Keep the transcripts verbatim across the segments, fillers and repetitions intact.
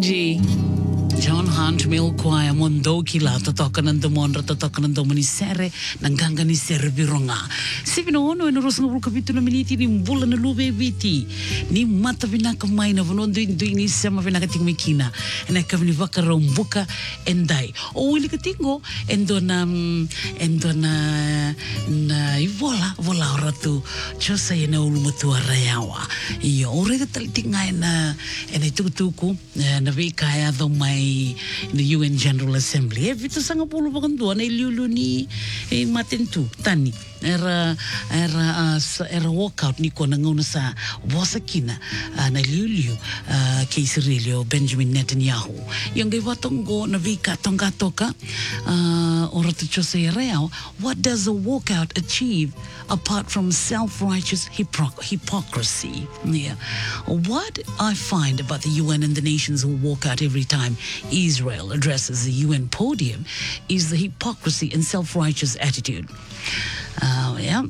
G. John Hunt Mill Choir Mondo Kila totoka ng Dumondra totoka ng Dominisere nangganga ni Sere Bironga. Si Pinono en Rosa ng kapitulo miniti ni Mbula na lube biti ni mata pinakamay na vonondo indo ini sama pinakating mikina na kami baka rombuka endai. O wili katingo endo na endo na na ivola vola oratu chosa yana ulumutu arayawa. Iyo ore talitingay na en itutuku na vikaya do may the U N General Assembly. Eh, vito sa nga pulo pa kanto, na iliulo ni eh, Matintu, Tani. Era, era, uh, era walkout ni ko nangauna sa wasakina uh, na iliuliu uh, kay Sirilio Benjamin Netanyahu. Yung gay watonggo na vika tonga toka uh, oratucho sa yareo, what does a walkout achieve apart from self-righteous hypocr hypocrisy? Yeah. What I find about the U N and the nations who walk out every time Israel addresses the U N podium is the hypocrisy and self-righteous attitude. Uh, yeah.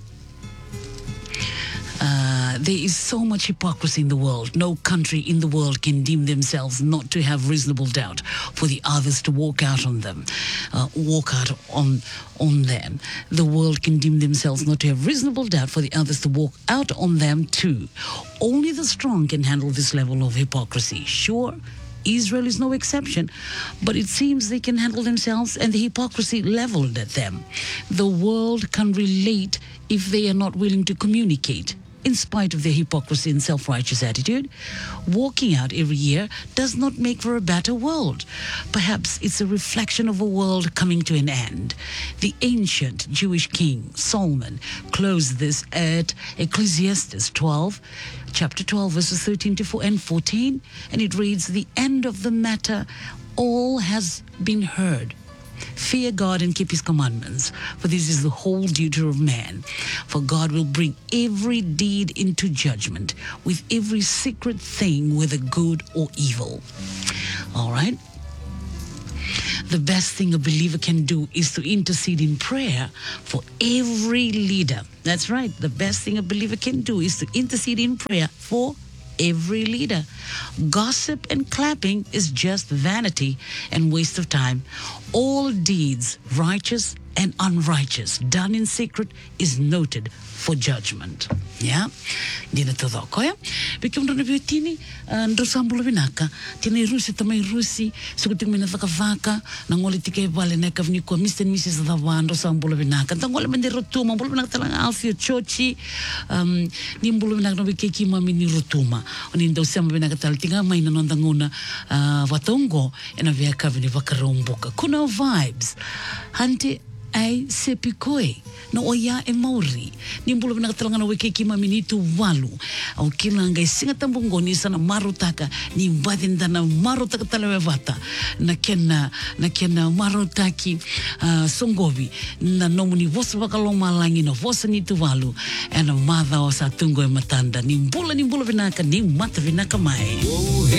Uh, there is so much hypocrisy in the world. No country in the world can deem themselves not to have reasonable doubt for the others to walk out on them, uh, walk out on on them. The world can deem themselves not to have reasonable doubt for the others to walk out on them too. Only the strong can handle this level of hypocrisy. Sure, Israel is no exception, but it seems they can handle themselves and the hypocrisy leveled at them. The world can relate if they are not willing to communicate. In spite of their hypocrisy and self-righteous attitude, walking out every year does not make for a better world. Perhaps it's a reflection of a world coming to an end. The ancient Jewish king Solomon closed this at Ecclesiastes twelve, chapter twelve, verses thirteen to fourteen, and it reads, "The end of the matter, all has been heard. Fear God and keep his commandments, for this is the whole duty of man. For God will bring every deed into judgment, with every secret thing, whether good or evil." All right? The best thing a believer can do is to intercede in prayer for every leader. That's right. The best thing a believer can do is to intercede in prayer for every leader. Gossip and clapping is just vanity and waste of time. All deeds, righteous and unrighteous, done in secret, is noted for judgment. Yeah? Di na todo ko, ya? Bikim na nabiyo tini, ndo sambulo binaka, tina irusi tamay irusi, sukuting minataka vaka, nangoli tikay bale na kavni ko, Mister and Missus Dawan, ndo sambulo binaka, tangoli mende rotuma, mbulo binaka talang Alfio Chochi, um, ni mbulo binaka nabi keki mami ni rotuma, onindo siyama binaka talatinga, may nanondanguna uh, watongo, ena vya kavni vakaromboka. Kuna vibes, hante ay sepikoe na oya e mauri ni mbulo na katalanga na weke kima minitu walu au kilanga isinga tambungoni sana marutaka ni badinda na marutaka talawevata na kena na kena marutaki uh, songovi na nomuni vosa bakaloma langi na vosa ni tuwalu ena madha o sa tungo e matanda ni mbula ni mbulo vinaka ni mata vinaka mai.